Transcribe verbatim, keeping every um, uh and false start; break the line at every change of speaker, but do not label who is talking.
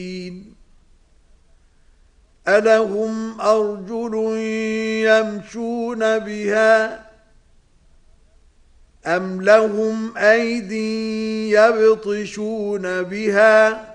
ألهم أرجل يمشون بها أم لهم أيدي يبطشون بها